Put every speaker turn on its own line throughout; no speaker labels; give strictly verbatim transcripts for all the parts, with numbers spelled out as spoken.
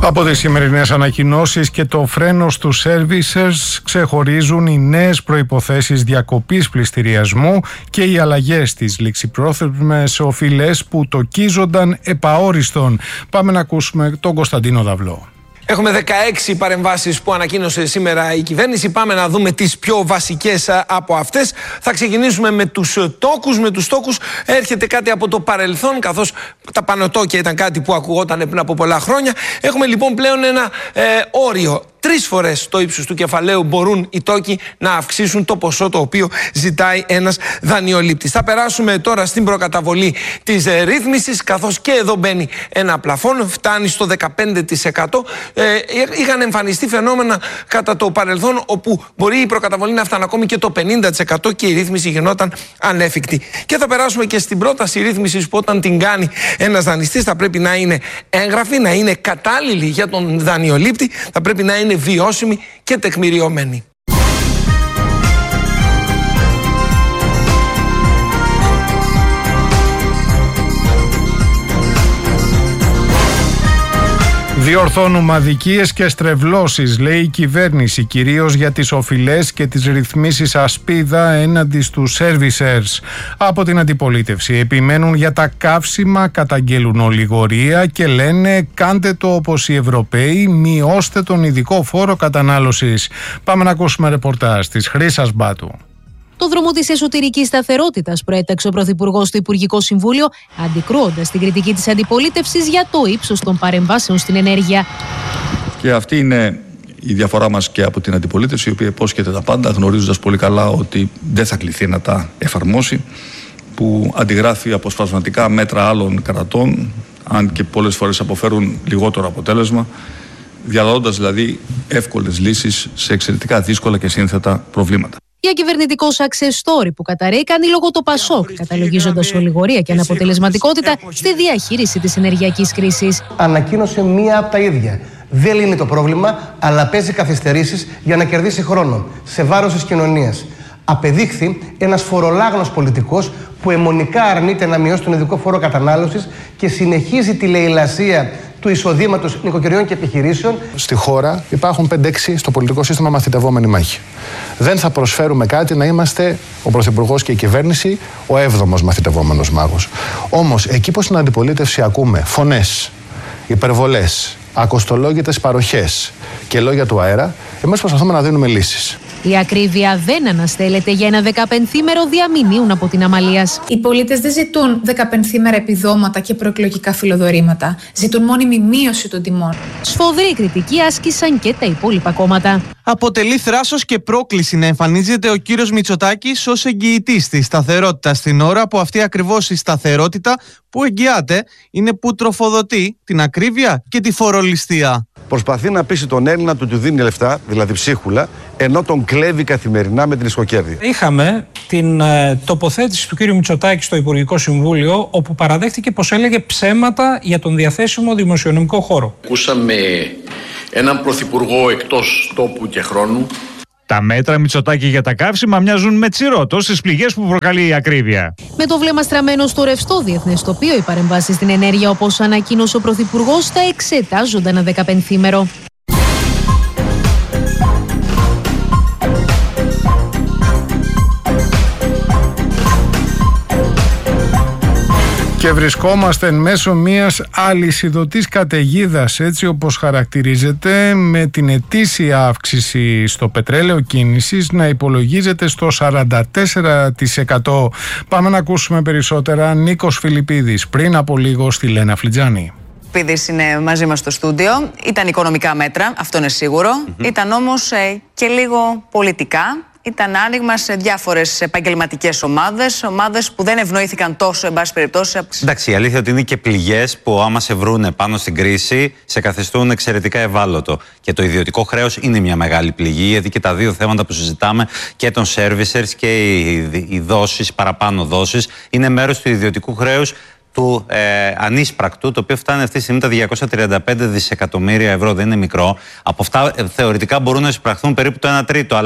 Από τις σημερινές ανακοινώσεις και το φρένο στους servicers ξεχωρίζουν οι νέες προϋποθέσεις διακοπής πληστηριασμού και οι αλλαγές στις ληξιπρόθεσμες οφειλές που τοκίζονταν επαόριστον. Πάμε να ακούσουμε τον Κωνσταντίνο Δαυλό.
Έχουμε δεκαέξι παρεμβάσεις που ανακοίνωσε σήμερα η κυβέρνηση. Πάμε να δούμε τις πιο βασικές από αυτές. Θα ξεκινήσουμε με τους τόκους. Με τους τόκους έρχεται κάτι από το παρελθόν, καθώς τα πανωτόκια ήταν κάτι που ακουγόταν πριν από πολλά χρόνια. Έχουμε λοιπόν πλέον ένα ε, όριο. Τρεις φορές το ύψος του κεφαλαίου μπορούν οι τόκοι να αυξήσουν το ποσό το οποίο ζητάει ένας δανειολήπτης. Θα περάσουμε τώρα στην προκαταβολή της ε, ρύθμισης, καθώς και εδώ μπαίνει ένα πλαφόν, φτάνει στο δεκαπέντε τοις εκατό. Ε, είχαν εμφανιστεί φαινόμενα κατά το παρελθόν όπου μπορεί η προκαταβολή να φτάνει ακόμη και το πενήντα τοις εκατό και η ρύθμιση γινόταν ανέφικτη. Και θα περάσουμε και στην πρόταση ρύθμισης που όταν την κάνει ένας δανειστής θα πρέπει να είναι έγγραφη, να είναι κατάλληλη για τον δανειολήπτη, θα πρέπει να είναι βιώσιμη και τεκμηριωμένη.
Διορθώνουμε αδικίες και στρεβλώσεις, λέει η κυβέρνηση, κυρίως για τις οφειλές και τις ρυθμίσεις ασπίδα έναντι στους servicers. Από την αντιπολίτευση επιμένουν για τα καύσιμα, καταγγέλουν ολιγορία και λένε κάντε το όπως οι Ευρωπαίοι, μειώστε τον ειδικό φόρο κατανάλωσης. Πάμε να ακούσουμε ρεπορτάζ της Χρύσας Μπάτου.
Το δρόμο της εσωτερικής σταθερότητας προέταξε ο Πρωθυπουργός στο Υπουργικό Συμβούλιο, αντικρούοντας την κριτική της αντιπολίτευσης για το ύψος των παρεμβάσεων στην ενέργεια.
Και αυτή είναι η διαφορά μας και από την αντιπολίτευση, η οποία υπόσχεται τα πάντα, γνωρίζοντας πολύ καλά ότι δεν θα κληθεί να τα εφαρμόσει, που αντιγράφει αποσπασματικά μέτρα άλλων κρατών, αν και πολλές φορές αποφέρουν λιγότερο αποτέλεσμα, διαλύοντας δηλαδή εύκολες λύσεις σε εξαιρετικά δύσκολα και σύνθετα προβλήματα.
Για κυβερνητικό success story που καταραίει κάνει λόγο το Πασόκ, καταλογίζοντας ολιγορία και αναποτελεσματικότητα στη διαχείριση της ενεργειακής κρίσης.
Ανακοίνωσε μία από τα ίδια. Δεν λύνει το πρόβλημα, αλλά παίζει καθυστερήσεις για να κερδίσει χρόνο, σε βάρος της κοινωνίας. Απεδείχθη ένας φορολάγνος πολιτικός που αιμονικά αρνείται να μειώσει τον ειδικό φόρο κατανάλωσης και συνεχίζει τη λαιλασία του εισοδήματος νοικοκυριών και επιχειρήσεων.
Στη χώρα υπάρχουν πέντε έξι στο πολιτικό σύστημα μαθητευόμενοι μάχη. Δεν θα προσφέρουμε κάτι να είμαστε ο Πρωθυπουργός και η κυβέρνηση ο έβδομος μαθητευόμενος μάγος. Όμως εκεί που στην αντιπολίτευση ακούμε φωνές, υπερβολές, ακοστολόγητες παροχές και λόγια του αέρα, εμείς προσπαθούμε να δίνουμε λύσεις.
Η ακρίβεια δεν αναστέλλεται για ένα δεκαπενθήμερο διαμηνύουν από την Αμαλίας.
Οι πολίτες δεν ζητούν δεκαπενθήμερα επιδόματα και προεκλογικά φιλοδορήματα. Ζητούν μόνιμη μείωση των τιμών.
Σφοδρή κριτική άσκησαν και τα υπόλοιπα κόμματα.
Αποτελεί θράσος και πρόκληση να εμφανίζεται ο κύριος Μητσοτάκης ως εγγυητής της σταθερότητας στην ώρα που αυτή ακριβώς η σταθερότητα που εγγυάται είναι που τροφοδοτεί την ακρίβεια και τη φορολιστία.
Προσπαθεί να πείσει τον Έλληνα του του δίνει λεφτά, δηλαδή ψίχουλα, ενώ τον κλέβει καθημερινά με την ισκοκέρδη.
Είχαμε την ε, τοποθέτηση του κύριου Μητσοτάκη στο Υπουργικό Συμβούλιο, όπου παραδέχτηκε πως έλεγε ψέματα για τον διαθέσιμο δημοσιονομικό χώρο.
Ακούσαμε έναν πρωθυπουργό εκτός τόπου και χρόνου.
Τα μέτρα Μητσοτάκη για τα καύσιμα μοιάζουν με τσιρότο στις πληγές που προκαλεί η ακρίβεια.
Με το βλέμμα στραμμένο στο ρευστό διεθνές τοπίο, οι παρεμβάσεις στην ενέργεια, όπως ανακοίνωσε ο Πρωθυπουργός, θα εξετάζονται ένα δεκαπενθήμερο.
Και βρισκόμαστε εν μέσω μιας αλυσιδωτής καταιγίδας, έτσι όπως χαρακτηρίζεται, με την ετήσια αύξηση στο πετρέλαιο κίνησης να υπολογίζεται στο σαράντα τέσσερα τοις εκατό. Πάμε να ακούσουμε περισσότερα. Νίκος Φιλιππίδης, πριν από λίγο στη Λένα Φλιτζάνη.
Φιλιππίδης είναι μαζί μας στο στούντιο. Ήταν οικονομικά μέτρα, αυτό είναι σίγουρο. Mm-hmm. Ήταν όμως ε, και λίγο πολιτικά. Ήταν άνοιγμα σε διάφορες επαγγελματικές ομάδες, ομάδες που δεν ευνοήθηκαν τόσο, εν πάση περιπτώσει.
Εντάξει, η αλήθεια ότι είναι και πληγές που άμα σε βρούνε πάνω στην κρίση, σε καθιστούν εξαιρετικά ευάλωτο. Και το ιδιωτικό χρέος είναι μια μεγάλη πληγή, γιατί και τα δύο θέματα που συζητάμε, και των servicers και οι, οι δόσεις, παραπάνω δόσεις, είναι μέρος του ιδιωτικού χρέους του ε, ανίσπρακτου, το οποίο φτάνει αυτή τη στιγμή τα διακόσια τριάντα πέντε δισεκατομμύρια ευρώ, δεν είναι μικρό. Από αυτά ε, θεωρητικά μπορούν να εισπραχθούν περίπου το ένα τρίτο, αλλά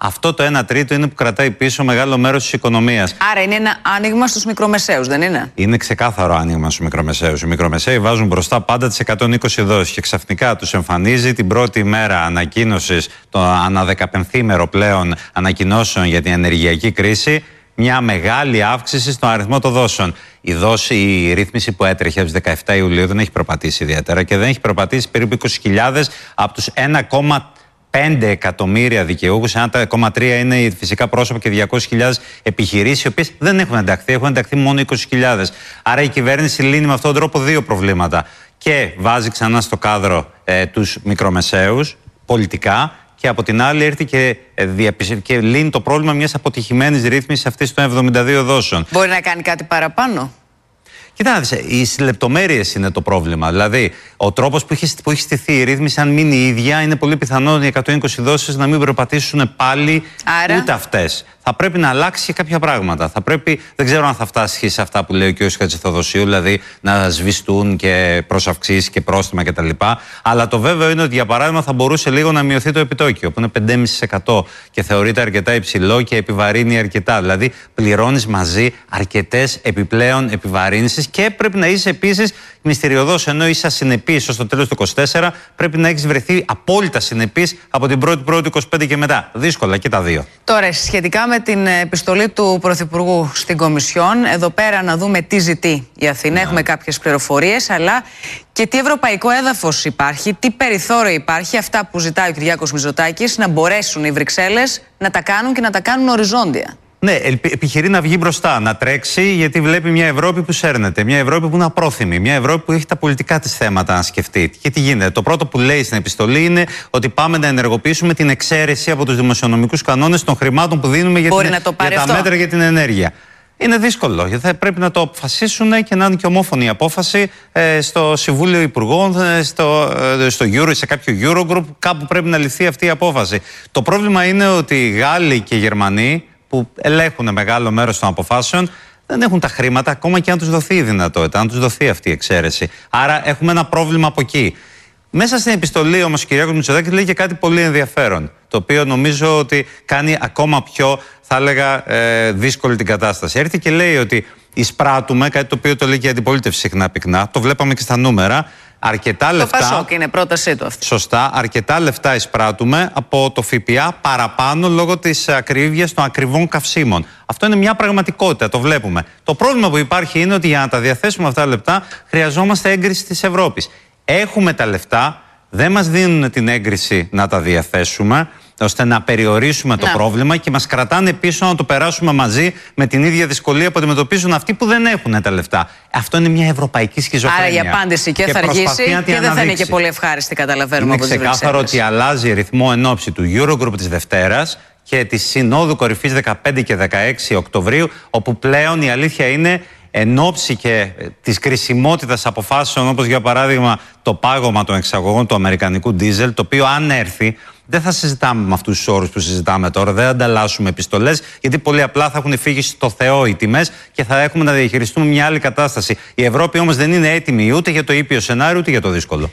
Αυτό το ένα τρίτο είναι που κρατάει πίσω μεγάλο μέρος της οικονομίας.
Άρα είναι ένα άνοιγμα στους μικρομεσαίους, δεν είναι?
Είναι ξεκάθαρο άνοιγμα στους μικρομεσαίους. Οι μικρομεσαίοι βάζουν μπροστά πάντα τις εκατόν είκοσι δόσεις και ξαφνικά τους εμφανίζει την πρώτη μέρα ανακοίνωσης, το αναδεκαπενθήμερο πλέον ανακοινώσεων για την ενεργειακή κρίση, μια μεγάλη αύξηση στον αριθμό των δόσεων. Η δόση, η ρύθμιση που έτρεχε από τις δεκαεφτά Ιουλίου δεν έχει προπατήσει ιδιαίτερα και δεν έχει προπατήσει περίπου είκοσι χιλιάδες από τους ένα κόμμα πέντε εκατομμύρια δικαιούχους. ένα κόμμα τρία είναι οι φυσικά πρόσωπα και διακόσιες χιλιάδες επιχειρήσεις, οι οποίες δεν έχουν ενταχθεί, έχουν ενταχθεί μόνο είκοσι χιλιάδες. Άρα η κυβέρνηση λύνει με αυτόν τον τρόπο δύο προβλήματα. Και βάζει ξανά στο κάδρο ε, τους μικρομεσαίους πολιτικά. Και από την άλλη έρθει και, ε, και λύνει το πρόβλημα μιας αποτυχημένης ρύθμισης αυτής των εβδομήντα δύο δόσεων.
Μπορεί να κάνει κάτι παραπάνω?
Κοιτάξτε, οι λεπτομέρειες είναι το πρόβλημα. Δηλαδή, ο τρόπος που έχει, που έχει στηθεί η ρύθμιση, αν μείνει η ίδια, είναι πολύ πιθανό οι εκατόν είκοσι δόσεις να μην προπατήσουν πάλι. Άρα... ούτε αυτές. Θα πρέπει να αλλάξει κάποια πράγματα. Θα πρέπει, δεν ξέρω αν θα φτάσει σε αυτά που λέει ο κ. Χατζηθοδοσίου, δηλαδή να σβηστούν και προσαυξήσεις και πρόστιμα κτλ. Αλλά το βέβαιο είναι ότι, για παράδειγμα, θα μπορούσε λίγο να μειωθεί το επιτόκιο, που είναι πέντε κόμμα πέντε τοις εκατό και θεωρείται αρκετά υψηλό και επιβαρύνει αρκετά. Δηλαδή, πληρώνεις μαζί αρκετές επιπλέον επιβαρύνσεις και πρέπει να είσαι επίσης μυστηριωδώς, ενώ είσαι ασυνεπής ως το τέλος του είκοσι τέσσερα, πρέπει να έχεις βρεθεί απόλυτα συνεπής από την πρώτη Πρώτη είκοσι πέντε και μετά. Δύσκολα και τα δύο.
Τώρα, σχετικά με την επιστολή του Πρωθυπουργού στην Κομισιόν, εδώ πέρα να δούμε τι ζητεί η Αθήνα. Yeah. Έχουμε κάποιες πληροφορίες, αλλά και τι ευρωπαϊκό έδαφος υπάρχει, τι περιθώριο υπάρχει, αυτά που ζητάει ο Κυριάκος Μητσοτάκης, να μπορέσουν οι Βρυξέλλες να τα κάνουν και να τα κάνουν οριζόντια.
Ναι, επιχειρεί να βγει μπροστά, να τρέξει, γιατί βλέπει μια Ευρώπη που σέρνεται, μια Ευρώπη που είναι απρόθυμη, μια Ευρώπη που έχει τα πολιτικά της θέματα να σκεφτεί. Και τι γίνεται? Το πρώτο που λέει στην επιστολή είναι ότι πάμε να ενεργοποιήσουμε την εξαίρεση από τους δημοσιονομικούς κανόνες των χρημάτων που δίνουμε για, την, για τα μέτρα για την ενέργεια. Είναι δύσκολο, γιατί θα πρέπει να το αποφασίσουν και να είναι και ομόφωνη η απόφαση ε, στο Συμβούλιο Υπουργών, ε, στο, ε, στο Euro, σε κάποιο Eurogroup, κάπου πρέπει να ληφθεί αυτή η απόφαση. Το πρόβλημα είναι ότι οι Γάλλοι και οι Γερμανοί, που ελέγχουν μεγάλο μέρος των αποφάσεων, δεν έχουν τα χρήματα, ακόμα και αν τους δοθεί η δυνατότητα, αν τους δοθεί αυτή η εξαίρεση. Άρα έχουμε ένα πρόβλημα από εκεί. Μέσα στην επιστολή όμως ο Κυριάκος Μητσοτάκης λέει και κάτι πολύ ενδιαφέρον, το οποίο νομίζω ότι κάνει ακόμα πιο, θα έλεγα, ε, δύσκολη την κατάσταση. Έρχεται και λέει ότι εισπράττουμε, κάτι το οποίο το λέει και η αντιπολίτευση συχνά πυκνά, το βλέπαμε και στα νούμερα, αρκετά
το
λεφτά.
Το Πασόκ είναι πρότασή του αυτή.
Σωστά, αρκετά λεφτά εισπράττουμε από το ΦΠΑ παραπάνω λόγω της ακρίβειας των ακριβών καυσίμων. Αυτό είναι μια πραγματικότητα, το βλέπουμε. Το πρόβλημα που υπάρχει είναι ότι για να τα διαθέσουμε αυτά τα λεφτά χρειαζόμαστε έγκριση της Ευρώπης. Έχουμε τα λεφτά, δεν μας δίνουν την έγκριση να τα διαθέσουμε, ώστε να περιορίσουμε το να. πρόβλημα και μας κρατάνε πίσω να το περάσουμε μαζί με την ίδια δυσκολία που αντιμετωπίζουν αυτοί που δεν έχουν τα λεφτά. Αυτό είναι μια ευρωπαϊκή σχιζοφρένεια.
Άρα η απάντηση και, και θα αργήσει και δεν θα είναι και πολύ ευχάριστη, καταλαβαίνουμε.
Είναι ξεκάθαρο ότι αλλάζει ρυθμό εν ώψη του Eurogroup της Δευτέρας και της Συνόδου Κορυφής δεκαπέντε και δεκαέξι Οκτωβρίου, όπου πλέον η αλήθεια είναι, εν ώψη και της κρισιμότητας αποφάσεων, όπως για παράδειγμα το πάγωμα των εξαγωγών του αμερικανικού ντίζελ, το οποίο αν έρθει δεν θα συζητάμε με αυτούς τους όρους που συζητάμε τώρα, δεν θα ανταλλάσσουμε επιστολές, γιατί πολύ απλά θα έχουν φύγει στο Θεό οι τιμές και θα έχουμε να διαχειριστούμε μια άλλη κατάσταση. Η Ευρώπη όμως δεν είναι έτοιμη ούτε για το ήπιο σενάριο ούτε για το δύσκολο.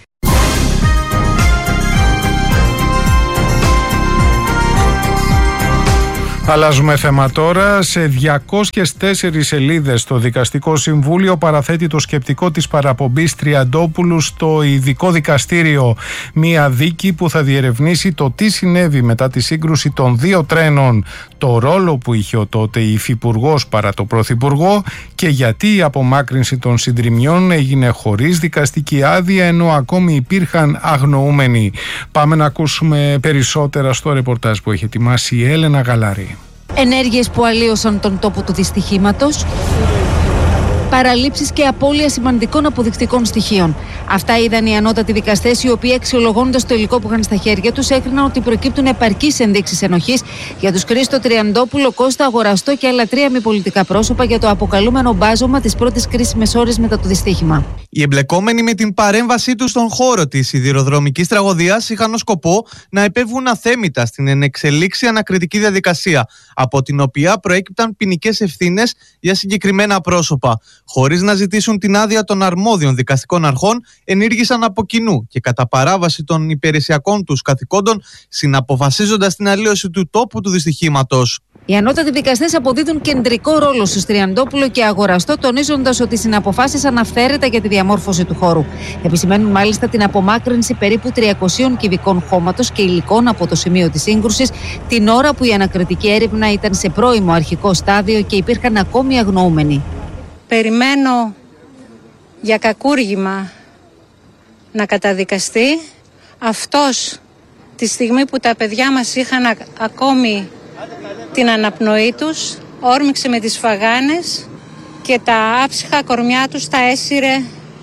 Αλλάζουμε θέμα τώρα. Σε διακόσιες τέσσερις σελίδες το Δικαστικό Συμβούλιο παραθέτει το σκεπτικό της παραπομπής Τριαντόπουλου στο ειδικό δικαστήριο. Μία δίκη που θα διερευνήσει το τι συνέβη μετά τη σύγκρουση των δύο τρένων, το ρόλο που είχε ο τότε υφυπουργός παρά το πρωθυπουργό και γιατί η απομάκρυνση των συντριμιών έγινε χωρίς δικαστική άδεια ενώ ακόμη υπήρχαν αγνοούμενοι. Πάμε να ακούσουμε περισσότερα στο ρεπορτάζ που έχει ετοιμάσει η Έλενα Γαλάρη.
Ενέργειες που αλλίωσαν τον τόπο του δυστυχήματος, παραλήψεις και απώλεια σημαντικών αποδεικτικών στοιχείων. Αυτά είδαν οι ανώτατοι δικαστές, οι οποίοι αξιολογώντας το υλικό που είχαν στα χέρια τους, έκριναν ότι προκύπτουν επαρκείς ενδείξεις ενοχής για τους Χρήστο Τριαντόπουλο, Κώστα Αγοραστό και άλλα τρία μη πολιτικά πρόσωπα για το αποκαλούμενο μπάζωμα τις πρώτες κρίσιμες ώρες μετά το δυστύχημα.
Οι εμπλεκόμενοι με την παρέμβασή τους στον χώρο της σιδηροδρομικής τραγωδίας είχαν ως σκοπό να επέβγουν αθέμητα στην ενεξελίξη ανακριτική διαδικασία, από την οποία προέκυπταν ποινικές ευθύνες για συγκεκριμένα πρόσωπα. Χωρίς να ζητήσουν την άδεια των αρμόδιων δικαστικών αρχών, ενήργησαν από κοινού και κατά παράβαση των υπηρεσιακών τους καθηκόντων, συναποφασίζοντας την αλλίωση του τόπου του δυστυχήματος.
Οι ανώτατοι δικαστές αποδίδουν κεντρικό ρόλο στους Τριαντόπουλο και Αγοραστό, τονίζοντας ότι συναποφάσισαν αυθαίρετα για τη διαμόρφωση του χώρου. Επισημαίνουν μάλιστα την απομάκρυνση περίπου τριακοσίων κυβικών χώματος και υλικών από το σημείο της σύγκρουσης, την ώρα που η ανακριτική έρευνα ήταν σε πρώιμο αρχικό στάδιο και υπήρχαν ακόμη αγνοούμενοι.
Περιμένω για κακούργημα να καταδικαστεί αυτός τη στιγμή που τα παιδιά μας είχαν α- ακόμη την αναπνοή τους, όρμηξε με τις φαγάνες και τα άψυχα κορμιά τους τα έσυρε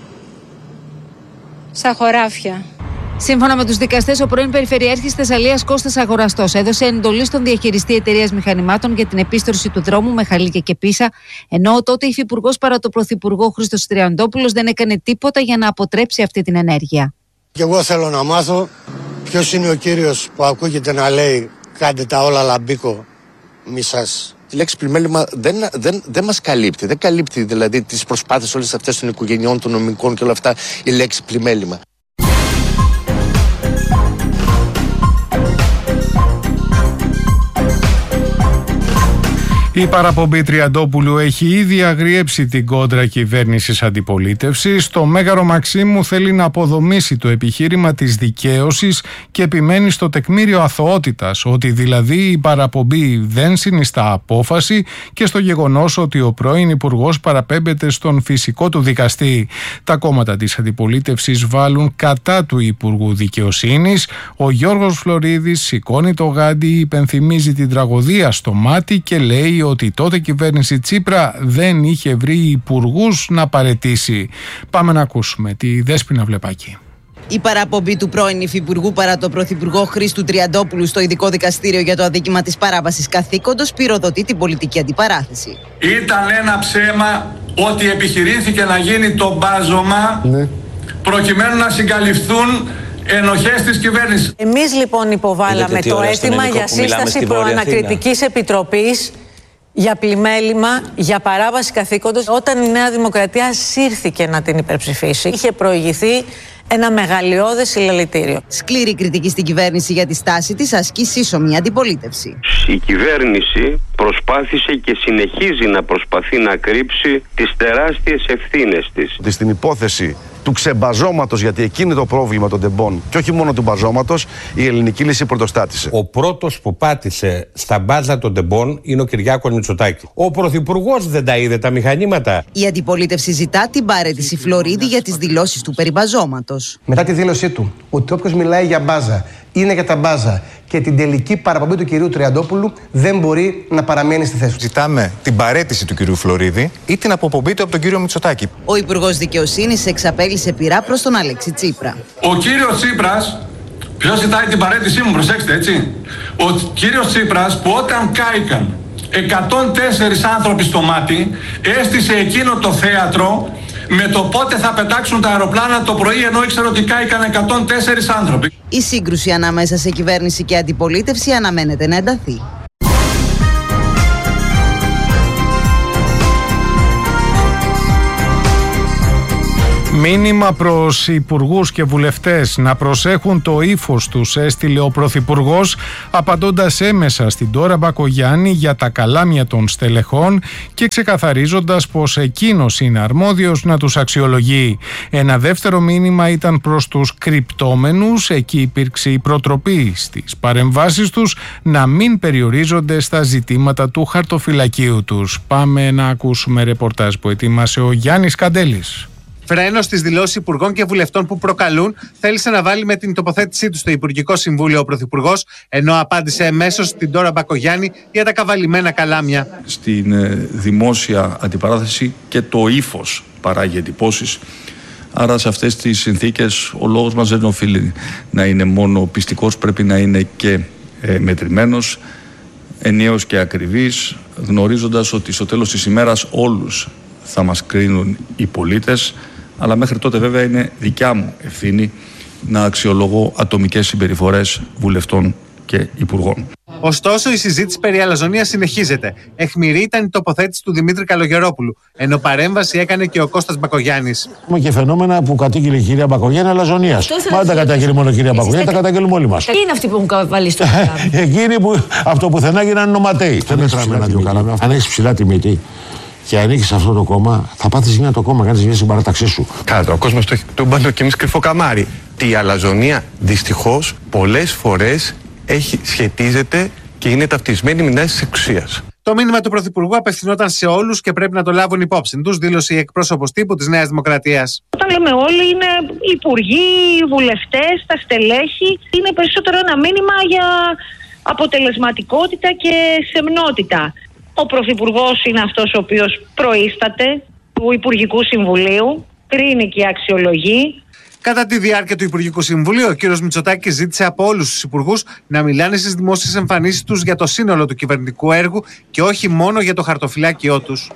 στα χωράφια.
Σύμφωνα με τους δικαστές, ο πρώην Περιφερειάρχης Θεσσαλίας Κώστας Αγοραστός έδωσε εντολή στον διαχειριστή εταιρείας μηχανημάτων για την επίστρωση του δρόμου με Χαλίκια και Πίσα, ενώ ο τότε υφυπουργός παρά το πρωθυπουργό Χρήστος Τριαντόπουλος δεν έκανε τίποτα για να αποτρέψει αυτή την ενέργεια.
Και εγώ θέλω να μάθω ποιος είναι ο κύριος που ακούγεται να λέει κάντε τα όλα λαμπίκο μη σας.
Η λέξη πλημέλημα δεν, δεν, δεν μας καλύπτει. Δεν καλύπτει δηλαδή τις προσπάθειες όλες αυτές των οικογενειών, των νομικών και όλα αυτά η λέξη πλημέλημα.
Η παραπομπή Τριαντόπουλου έχει ήδη αγριέψει την κόντρα κυβέρνησης αντιπολίτευσης. Το Μέγαρο Μαξίμου θέλει να αποδομήσει το επιχείρημα της δικαίωσης και επιμένει στο τεκμήριο αθωότητας, ότι δηλαδή η παραπομπή δεν συνιστά απόφαση, και στο γεγονός ότι ο πρώην υπουργός παραπέμπεται στον φυσικό του δικαστή. Τα κόμματα της αντιπολίτευσης βάλουν κατά του Υπουργού Δικαιοσύνης. Ο Γιώργος Φλωρίδης σηκώνει το γάντι, υπενθυμίζει την τραγωδία στο μάτι και λέει ότι τότε η κυβέρνηση Τσίπρα δεν είχε βρει υπουργούς να παραιτήσει. Πάμε να ακούσουμε τη Δέσποινα Βλεπάκη.
Η παραπομπή του πρώην υφυπουργού παρά το πρωθυπουργό Χρήστου Τριαντόπουλου στο ειδικό δικαστήριο για το αδίκημα της παράβασης καθήκοντος πυροδοτεί την πολιτική αντιπαράθεση.
Ήταν ένα ψέμα ότι επιχειρήθηκε να γίνει το μπάζωμα, ναι, προκειμένου να συγκαλυφθούν ενοχές της κυβέρνησης.
Εμείς λοιπόν υποβάλαμε το αίτημα για σύσταση προανακριτικής επιτροπής για πλημέλημα, για παράβαση καθήκοντος, όταν η Νέα Δημοκρατία σύρθηκε να την υπερψηφίσει. Είχε προηγηθεί ένα μεγαλειώδες συλλαλητήριο.
Σκληρή κριτική στην κυβέρνηση για τη στάση της ασκεί σύσσωμη αντιπολίτευση.
Η κυβέρνηση προσπάθησε και συνεχίζει να προσπαθεί να κρύψει τις τεράστιες ευθύνες της.
Στην υπόθεση του ξεμπαζώματος, γιατί εκείνη το πρόβλημα των τεμπών και όχι μόνο του μπαζώματος, η ελληνική λύση πρωτοστάτησε.
Ο πρώτος που πάτησε στα μπάζα των τεμπών είναι ο Κυριάκος Μητσοτάκης. Ο πρωθυπουργός δεν τα είδε τα μηχανήματα.
Η αντιπολίτευση ζητά την παραίτηση Φλωρίδη για τις δηλώσεις του περί μπαζώματος.
Μετά τη δήλωσή του ότι όποιος μιλάει για μπάζα είναι για τα μπάζα και την τελική παραπομπή του κυρίου Τριαντόπουλου δεν μπορεί να παραμένει στη θέση του.
Ζητάμε την παραίτηση του κυρίου Φλωρίδη ή την αποπομπή του από τον κύριο Μητσοτάκη.
Ο Υπουργός Δικαιοσύνης εξαπέλυσε πειρά προς τον Αλέξη Τσίπρα.
Ο κύριος Τσίπρας, ποιος ζητάει την παραίτησή μου, προσέξτε έτσι. Ο κύριος Τσίπρας που όταν κάηκαν εκατόν τέσσερις άνθρωποι στο μάτι, έστησε εκείνο το θέατρο με το πότε θα πετάξουν τα αεροπλάνα το πρωί, ενώ ήξερε ότι κάηκαν εκατόν τέσσερις άνθρωποι.
Η σύγκρουση ανάμεσα σε κυβέρνηση και αντιπολίτευση αναμένεται να ενταθεί.
Μήνυμα προς υπουργούς και βουλευτές να προσέχουν το ύφος τους, έστειλε ο Πρωθυπουργός, απαντώντας έμεσα στην Ντόρα Μπακογιάννη για τα καλάμια των στελεχών και ξεκαθαρίζοντας πως εκείνος είναι αρμόδιος να τους αξιολογεί. Ένα δεύτερο μήνυμα ήταν προς τους κρυπτόμενους. Εκεί υπήρξε η προτροπή στις παρεμβάσεις τους να μην περιορίζονται στα ζητήματα του χαρτοφυλακίου τους. Πάμε να ακούσουμε ρεπορτάζ που ετοίμασε ο Γιάννης Καντέλης.
Φρένο στις δηλώσεις υπουργών και βουλευτών που προκαλούν, θέλησε να βάλει με την τοποθέτησή του στο Υπουργικό Συμβούλιο ο Πρωθυπουργός, ενώ απάντησε εμέσως στην Ντόρα Μπακογιάννη για τα καβαλημένα καλάμια.
Στην ε, δημόσια αντιπαράθεση και το ύφος παράγει εντυπώσεις. Άρα σε αυτές τις συνθήκες ο λόγος μας δεν οφείλει να είναι μόνο πιστικός, πρέπει να είναι και ε, μετρημένος, ενιαίος και ακριβής, γνωρίζοντας ότι στο τέλος της ημέρας όλους θα μας κρίνουν οι πολίτες, αλλά μέχρι τότε βέβαια είναι δικιά μου ευθύνη να αξιολογώ ατομικές συμπεριφορές βουλευτών και υπουργών.
Ωστόσο, η συζήτηση περί αλαζονίας συνεχίζεται. Αιχμηρή ήταν η τοποθέτηση του Δημήτρη Καλογερόπουλου, ενώ παρέμβαση έκανε και ο Κώστας Μπακογιάννης.
Έχουμε και φαινόμενα που κατήγγειλε η κυρία Μπακογιάννη αλαζονίας. Μα δεν τα καταγγείλει μόνο η κυρία Μπακογιάννη, τα καταγγέλουμε όλοι μας.
Ποιοι είναι αυτοί που έχουν βάλει στο πλάι?
Εκείνοι που από το πουθενά γίνανε νοματέοι. Δεν μετράμε ένα δυο καλά. Αν έχεις ψηλά τη μύτη και ανήκεις σε αυτό το κόμμα, θα πάθεις ζημιά το κόμμα, κάνεις ζημιά στην παράταξή σου.
Κάτω, ο κόσμος το έχει τον πάντο και εμείς κρυφό καμάρι. Η αλαζονία δυστυχώς πολλές φορές έχει, σχετίζεται και είναι ταυτισμένη με τάσεις της εξουσίας.
Το μήνυμα του Πρωθυπουργού απευθυνόταν σε όλους και πρέπει να το λάβουν υπόψη τους, δήλωσε η εκπρόσωπος τύπου της Νέας Δημοκρατίας.
Όταν λέμε όλοι, είναι υπουργοί, βουλευτές, τα στελέχη. Είναι περισσότερο ένα μήνυμα για αποτελεσματικότητα και σεμνότητα. Ο Πρωθυπουργός είναι αυτός ο οποίος προείσταται του Υπουργικού Συμβουλίου, κρίνει και αξιολογεί.
Κατά τη διάρκεια του Υπουργικού Συμβουλίου, ο κ. Μητσοτάκης ζήτησε από όλους τους υπουργούς να μιλάνε στις δημόσιες εμφανίσεις τους για το σύνολο του κυβερνητικού έργου και όχι μόνο για το χαρτοφυλάκιό τους.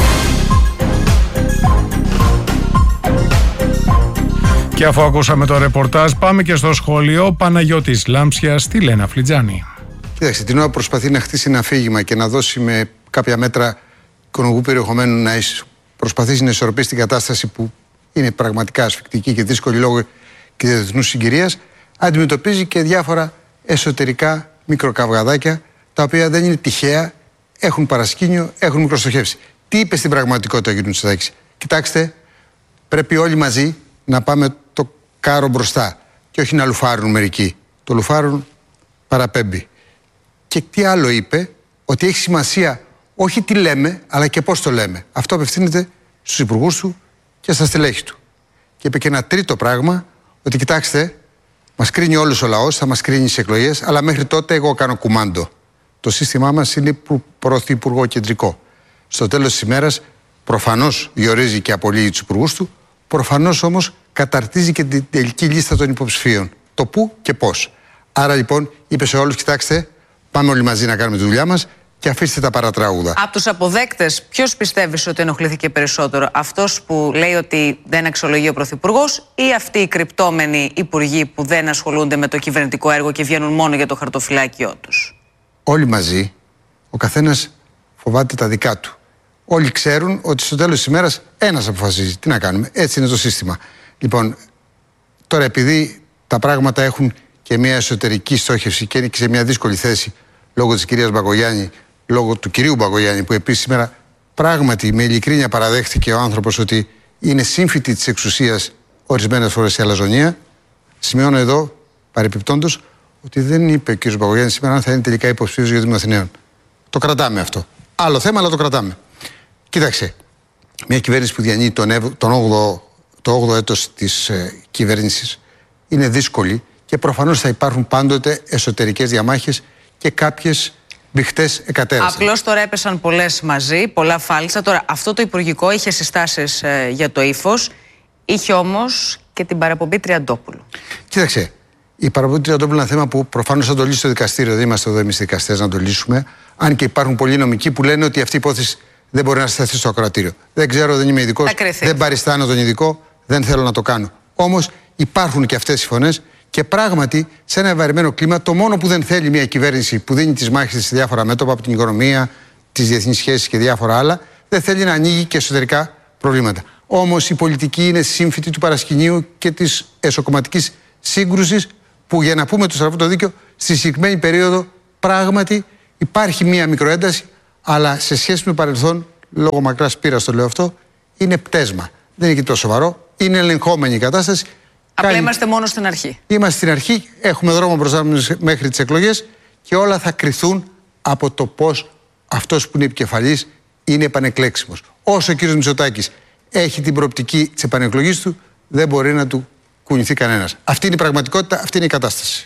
Και αφού ακούσαμε το ρεπορτάζ, πάμε και στο σχολείο Παναγιώτης Λάμψιας στη Λένα Φλιτζάνη.
Κοίταξε, την ώρα προσπαθεί να χτίσει ένα αφήγημα και να δώσει με κάποια μέτρα οικονομικού περιεχομένου να προσπαθήσει να ισορροπήσει την κατάσταση που είναι πραγματικά ασφικτική και δύσκολη λόγω και διεθνούς συγκυρίας, αντιμετωπίζει και διάφορα εσωτερικά μικροκαυγαδάκια, τα οποία δεν είναι τυχαία, έχουν παρασκήνιο, έχουν μικροστοχεύσει. Τι είπε στην πραγματικότητα ο κ. Μητσοτάκης? Κοιτάξτε, πρέπει όλοι μαζί να πάμε το κάρο μπροστά και όχι να λουφάρουν μερικοί. Το λουφάρουν παραπέμπει. Και τι άλλο είπε? Ότι έχει σημασία όχι τι λέμε, αλλά και πώς το λέμε. Αυτό απευθύνεται στους υπουργούς του και στα στελέχη του. Και είπε και ένα τρίτο πράγμα, ότι κοιτάξτε, μας κρίνει όλος ο λαός, θα μας κρίνει στις εκλογές, αλλά μέχρι τότε εγώ κάνω κουμάντο. Το σύστημά μας είναι πρωθυπουργό κεντρικό. Στο τέλος της ημέρας, προφανώς διορίζει και απολύει τους υπουργούς του, προφανώς όμως καταρτίζει και την τελική λίστα των υποψηφίων. Το πού και πώς. Άρα λοιπόν είπε σε όλους, κοιτάξτε, πάμε όλοι μαζί να κάνουμε τη δουλειά μας και αφήστε τα παρατράγουδα.
Από τους αποδέκτες, ποιος πιστεύεις ότι ενοχλήθηκε περισσότερο? Αυτός που λέει ότι δεν αξιολογεί ο Πρωθυπουργός ή αυτοί οι κρυπτόμενοι υπουργοί που δεν ασχολούνται με το κυβερνητικό έργο και βγαίνουν μόνο για το χαρτοφυλάκιό τους?
Όλοι μαζί, ο καθένας φοβάται τα δικά του. Όλοι ξέρουν ότι στο τέλος της ημέρας ένας αποφασίζει. Τι να κάνουμε, έτσι είναι το σύστημα. Λοιπόν, τώρα επειδή τα πράγματα έχουν και μια εσωτερική στόχευση και είναι και σε μια δύσκολη θέση λόγω της κυρίας Μπακογιάννη, λόγω του κυρίου Μπακογιάννη, που επίσης σήμερα πράγματι με ειλικρίνεια παραδέχτηκε ο άνθρωπος ότι είναι σύμφυτη της εξουσίας ορισμένες φορές η αλαζονία. Σημειώνω εδώ, παρεπιπτόντως, ότι δεν είπε ο κ. Μπακογιάννης σήμερα αν θα είναι τελικά υποψήφιος για Δήμο Αθηναίων. Το κρατάμε αυτό. Άλλο θέμα, αλλά το κρατάμε. Κοίταξε, μια κυβέρνηση που διανύει τον, τον όγδοο, το όγδοο έτος της ε, κυβέρνησης είναι δύσκολη και προφανώς θα υπάρχουν πάντοτε εσωτερικές διαμάχες και κάποιες μπηχτές εκατέρασαν.
Απλώς τώρα έπεσαν πολλές μαζί, πολλά φάλτσα. Τώρα αυτό το υπουργικό είχε συστάσεις ε, για το ύφος, είχε όμως και την παραπομπή Τριαντόπουλου.
Κοίταξε, η παραπομπή Τριαντόπουλου είναι ένα θέμα που προφανώς θα το λύσει το δικαστήριο. Δεν είμαστε εδώ εμείς δικαστές να το λύσουμε. Αν και υπάρχουν πολλοί νομικοί που λένε ότι αυτή η υπόθεση δεν μπορεί να σταθεί στο ακροατήριο. Δεν ξέρω, δεν είμαι ειδικός, δεν παριστάνω τον ειδικό, δεν θέλω να το κάνω. Όμως υπάρχουν και αυτές οι φωνές. Και πράγματι, σε ένα ευαρεμένο κλίμα, το μόνο που δεν θέλει μια κυβέρνηση που δίνει τις μάχες σε διάφορα μέτωπα, από την οικονομία, τις διεθνείς σχέσεις και διάφορα άλλα, δεν θέλει να ανοίγει και εσωτερικά προβλήματα. Όμως η πολιτική είναι σύμφυτη του παρασκηνίου και της εσωκομματικής σύγκρουσης, που για να πούμε το στραβό το δίκιο, στη συγκεκριμένη περίοδο πράγματι υπάρχει μια μικροένταση, αλλά σε σχέση με το παρελθόν, λόγω μακράς πείρας το λέω αυτό, είναι πτέσμα. Δεν είναι και τόσο σοβαρό, είναι ελεγχόμενη η κατάσταση.
Απλά είμαστε μόνο στην αρχή.
Είμαστε στην αρχή, έχουμε δρόμο μπροστά μας μέχρι τις εκλογές και όλα θα κριθούν από το πώς αυτός που είναι επικεφαλής είναι επανεκλέξιμος. Όσο ο κ. Μητσοτάκης έχει την προοπτική της επανεκλογής του, δεν μπορεί να του κουνηθεί κανένας. Αυτή είναι η πραγματικότητα, αυτή είναι η κατάσταση.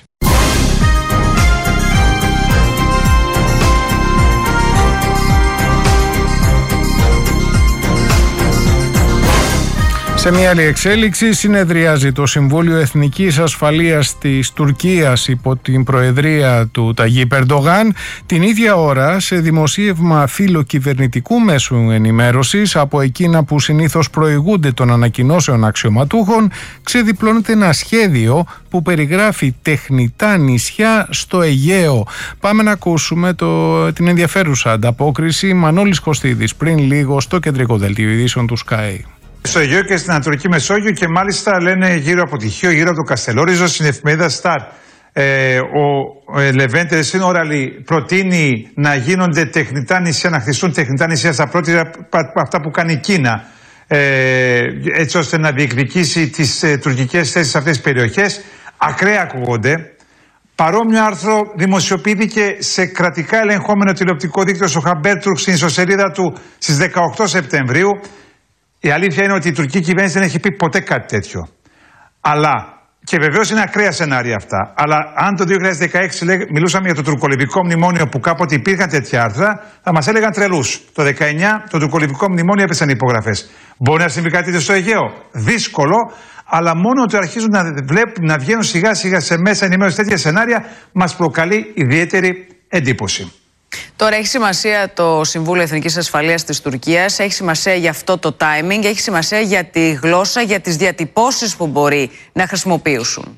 Σε μια άλλη εξέλιξη, συνεδριάζει το Συμβούλιο Εθνικής Ασφαλείας της Τουρκίας υπό την προεδρία του Ταγίπ Ερντογάν. Την ίδια ώρα, σε δημοσίευμα φιλοκυβερνητικού μέσου ενημέρωσης από εκείνα που συνήθως προηγούνται των ανακοινώσεων αξιωματούχων, ξεδιπλώνεται ένα σχέδιο που περιγράφει τεχνητά νησιά στο Αιγαίο. Πάμε να ακούσουμε το, την ενδιαφέρουσα ανταπόκριση Μανώλης Κωστίδης πριν λίγο στο κεντρικό δελτίο ειδήσεων του Sky.
Στο Αιγαίο και στην Ανατολική Μεσόγειο, και μάλιστα λένε γύρω από τη Χίο, γύρω από το Καστελόριζο, στην εφημερίδα Star. Ε, ο ε, Λεβέντε Σινόραλη προτείνει να γίνονται τεχνητά νησιά, να χτιστούν τεχνητά νησιά στα πρώτα από αυτά που κάνει η Κίνα, ε, έτσι ώστε να διεκδικήσει τις ε, τουρκικές θέσεις σε αυτές τις περιοχές. Ακραία ακούγονται. Παρόμοιο άρθρο δημοσιοποιήθηκε σε κρατικά ελεγχόμενο τηλεοπτικό δίκτυο στο Χαμπέρτουρκ στην ιστοσελίδα του στις δεκαοκτώ Σεπτεμβρίου. Η αλήθεια είναι ότι η τουρκική κυβέρνηση δεν έχει πει ποτέ κάτι τέτοιο. Αλλά, και βεβαίως είναι ακραία σενάρια αυτά, αλλά αν το δύο χιλιάδες δεκαέξι μιλούσαμε για το τουρκολιβικό μνημόνιο που κάποτε υπήρχαν τέτοια άρθρα, θα μας έλεγαν τρελούς. Το δεκαεννιά το τουρκολιβικό μνημόνιο έπεσαν οι υπογραφές. Μπορεί να συμβεί κάτι τέτοιο στο Αιγαίο? Δύσκολο, αλλά μόνο ότι αρχίζουν να, βλέπουν, να βγαίνουν σιγά σιγά σε μέσα ενημέρωση τέτοια σενάρια μας προκαλεί ιδιαίτερη εντύπωση.
Τώρα έχει σημασία το Συμβούλιο Εθνικής Ασφαλείας της Τουρκίας, έχει σημασία για αυτό το timing, έχει σημασία για τη γλώσσα, για τις διατυπώσεις που μπορεί να χρησιμοποιήσουν.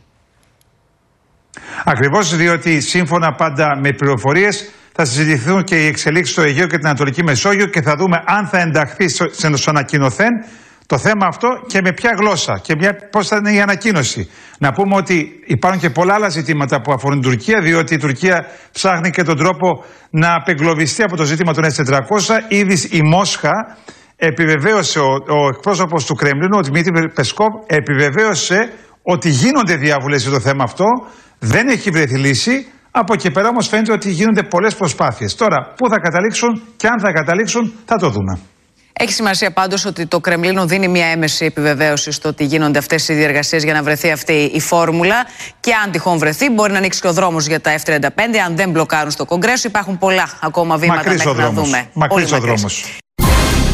Ακριβώς, διότι σύμφωνα πάντα με πληροφορίες θα συζητηθούν και οι εξελίξεις στο Αιγαίο και την Ανατολική Μεσόγειο και θα δούμε αν θα ενταχθεί στο ανακοινωθέν το θέμα αυτό και με ποια γλώσσα και μια, πώς θα είναι η ανακοίνωση. Να πούμε ότι υπάρχουν και πολλά άλλα ζητήματα που αφορούν την Τουρκία, διότι η Τουρκία ψάχνει και τον τρόπο να απεγκλωβιστεί από το ζήτημα των ες τετρακόσια. Ήδη η Μόσχα επιβεβαίωσε, ο, ο εκπρόσωπος του Κρεμλίνου, ο Δημήτρη Πεσκόβ, επιβεβαίωσε ότι γίνονται διαβουλεύσεις στο θέμα αυτό, δεν έχει βρεθεί λύση. Από εκεί πέρα όμως φαίνεται ότι γίνονται πολλές προσπάθειες. Τώρα, πού θα καταλήξουν και αν θα καταλήξουν, θα το δούμε.
Έχει σημασία πάντως ότι το Κρεμλίνο δίνει μια έμεση επιβεβαίωση στο ότι γίνονται αυτές οι διεργασίες για να βρεθεί αυτή η φόρμουλα, και αν τυχόν βρεθεί μπορεί να ανοίξει και ο δρόμος για τα εφ τριάντα πέντε αν δεν μπλοκάρουν στο Κογκρέσο. Υπάρχουν πολλά ακόμα βήματα
μακρύς
μέχρι να δούμε.
Μακρύς ο δρόμος.